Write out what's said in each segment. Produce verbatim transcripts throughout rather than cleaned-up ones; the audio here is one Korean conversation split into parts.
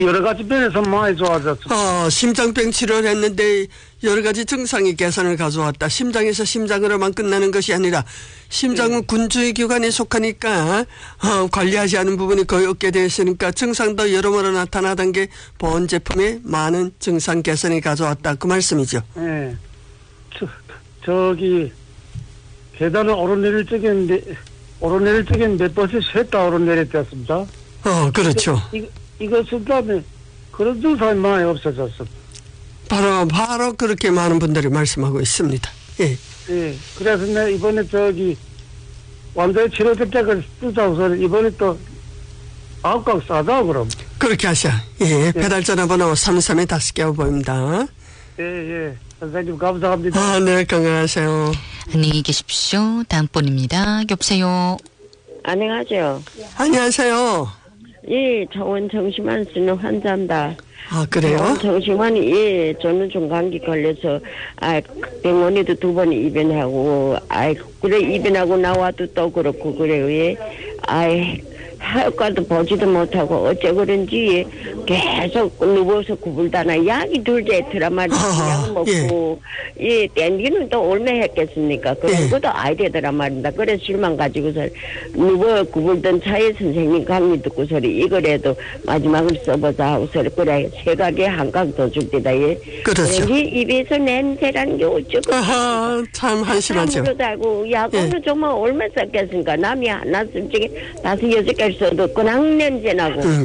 여러 가지 면에서 많이 좋아졌습니다. 어, 심장병 치료를 했는데 여러 가지 증상이 개선을 가져왔다. 심장에서 심장으로만 끝나는 것이 아니라 심장은 네. 군주의 기관에 속하니까 어, 관리하지 않은 부분이 거의 없게 되어 있으니까 증상도 여러모로 나타나던 게 보온 제품의 많은 증상 개선이 가져왔다. 그 말씀이죠. 네. 저, 저기 계단을 오르내릴 적엔 오르내릴 적엔 몇 번씩 셋다 오르내렸습니다. 어, 그렇죠. 이, 이거 쓴 다음에 그런 증상이 많이 없어졌습니다. 바로 바로 그렇게 많은 분들이 말씀하고 있습니다. 예. 예. 그래서 내가 이번에 저기 완전히 치료됐다고 쓰자고서 이번에 또 아홉 각 싸자 그럼. 그렇게 하셔. 예. 예. 배달 전화번호 삼삼에 다섯 개 보입니다. 예, 예. 선생님 감사합니다. 아, 네, 건강하세요. 안녕히 계십시오. 다음 분입니다. 여보세요. 안녕하세요. 안녕하세요. 예, 저원 정신만 쓰는 환자입니다. 아, 그래요? 정신만이, 예, 저는 좀 감기 걸려서, 아, 병원에도 두 번 입원하고, 아, 그래, 입원하고 나와도 또 그렇고, 그래요, 예. 아이, 효과도 보지도 못하고, 어째 그런지 계속 누워서 구불다나 약이 둘째 말이야. 약 먹고, 예, 땡기는 또 얼마 했겠습니까? 그런 예. 것도 아이 되더란 말입니다. 그래, 실만 가지고서 누워 구불던 차에 선생님 강의 듣고서 이거라도 마지막으로 써보자 하고서 그래, 세 가게 한강 더 줄 때다, 예. 그렇죠. 그런지 입에서 냄새라는 게 어쩌고. 아하, 참 한심하죠. 하고 약은 예. 정말 얼마 썼겠습니까? 남이 하나 쓸 적에 다섯 여섯 개 써도 그냥 냄새 나고. 음.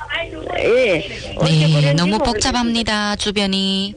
예. 네, 너무 복잡합니다. 주변이.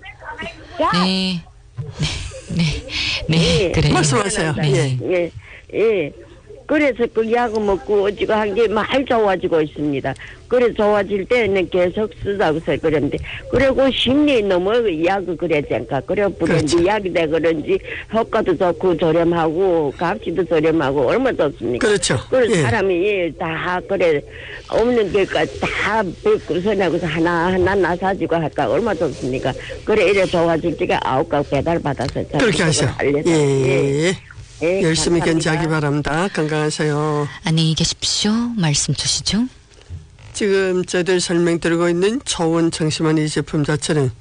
네. 네. 네. 네. 예. 그래요. 말씀하세요. 네. 예. 예. 그래서 그 약을 먹고 어찌고 한 게 많이 좋아지고 있습니다. 그래 좋아질 때는 계속 쓰자고 서 그랬는데 그리고 심리 너무 약을 그랬잖까. 그래 부른지 그렇죠. 약이 돼 그런지 효과도 좋고 저렴하고 값이도 저렴하고 얼마 좋습니까? 그렇죠. 그래 예. 사람이 예, 다 그래 없는 데까지 다 뵙고 선하고서 하나 하나 나사지고 할까 얼마 좋습니까? 그래 이래 좋아질 적에 아홉 각 배달 받아서 그렇게 하셔. 예. 예. 예, 열심히 감사합니다. 견지하기 바랍니다. 건강하세요. 안녕히 계십시오. 말씀 주시죠. 지금 저희들 설명드리고 있는 초원 정심한 이 제품 자체는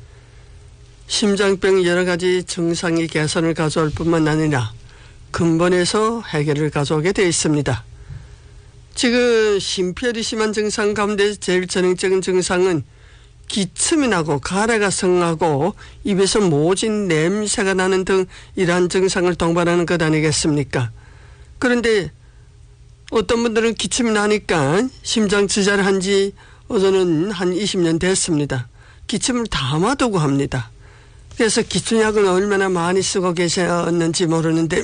심장병 여러 가지 증상의 개선을 가져올 뿐만 아니라 근본에서 해결을 가져오게 되어 있습니다. 지금 심폐열이 심한 증상 가운데 제일 전형적인 증상은 기침이 나고 가래가 성하고 입에서 모진 냄새가 나는 등 이러한 증상을 동반하는 것 아니겠습니까? 그런데 어떤 분들은 기침이 나니까 심장 지자를 한 지 어제는 한 이십 년 됐습니다. 기침을 담아두고 합니다. 그래서 기침약을 얼마나 많이 쓰고 계셨는지 모르는데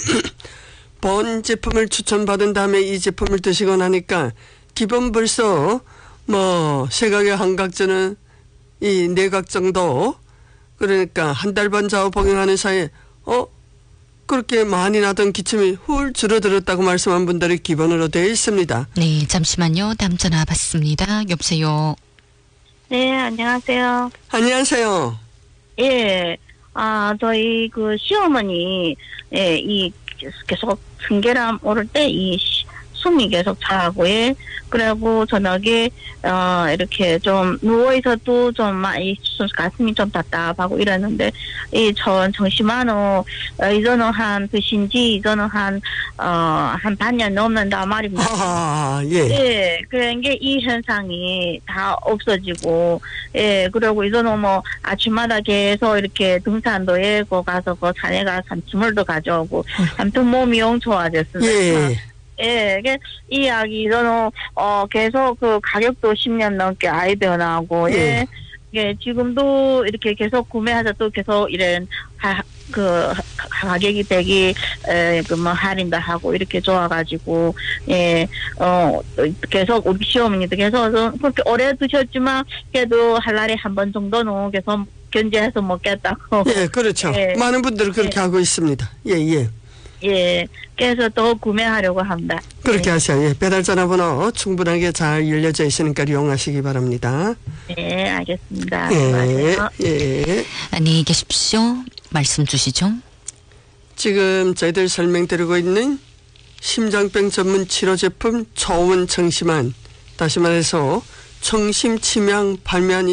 본 제품을 추천받은 다음에 이 제품을 드시고 나니까 기본 벌써 뭐 세각의 한각전은 이 내각 정도 그러니까 한 달 반 좌우 복용하는 사이에 어 그렇게 많이 나던 기침이 훌 줄어들었다고 말씀한 분들이 기본으로 되어 있습니다. 네, 잠시만요. 다음 전화 받습니다. 여보세요. 네, 안녕하세요. 안녕하세요. 예, 아, 저희 그 시어머니, 예, 이 계속 승계람 오를 때 이 숨이 계속 차고, 예. 그리고 저녁에, 어, 이렇게 좀 누워있어도 좀 많이 가슴이 좀 답답하고 이랬는데, 이 전 정심한후, 어, 이전은 한, 드신지, 이전은 한, 어, 한 반년 넘는다 말입니다. 아, 예. 예, 그런 게 이 현상이 다 없어지고, 예, 그리고 이전은 뭐 아침마다 계속 이렇게 등산도에 고 가서 그 산에 가서 산치물도 가져오고, 아무튼 몸이 영 좋아졌습니다. 예. 예, 이게 이 약이 저는 어 계속 그 가격도 십 년 넘게 아이 변하고 예. 예. 예, 지금도 이렇게 계속 구매하자 또 계속 이런 하, 그 가격이 되기 그 뭐 할인도 하고 이렇게 좋아가지고 예, 어 계속 우리 시어머니도 계속 그렇게 오래 드셨지만 그래도 한 달에 한 번 정도는 계속 견제해서 먹겠다고. 예, 그렇죠. 예. 많은 분들은 그렇게 예. 하고 있습니다. 예, 예. 예, 그래서 또 구매하려고 합니다. 그렇게 예. 하셔요. 예, 배달 전화번호 충분하게 잘 열려져 있으니까 이용하시기 바랍니다. 네, 알겠습니다. 예, 맞아요. 예. 안녕히 계십시오. 말씀 주시죠. 지금 저희들 설명드리고 있는 심장병 전문 치료 제품 초원 청심환, 다시 말해서 청심 침향 발매한